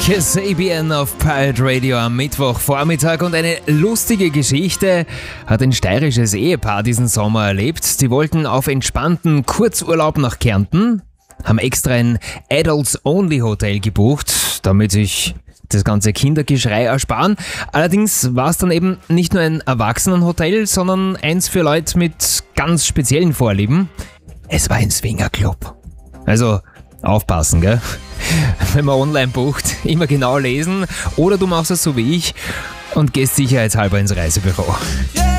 Kasabian auf Pirate Radio am Mittwochvormittag und eine lustige Geschichte hat ein steirisches Ehepaar diesen Sommer erlebt. Sie wollten auf entspannten Kurzurlaub nach Kärnten, haben extra ein Adults-Only-Hotel gebucht, damit sich das ganze Kindergeschrei ersparen. Allerdings war es dann eben nicht nur ein Erwachsenenhotel, sondern eins für Leute mit ganz speziellen Vorlieben. Es war ein Swingerclub. Also aufpassen, gell? Wenn man online bucht, immer genau lesen oder du machst es so wie ich und gehst sicherheitshalber ins Reisebüro.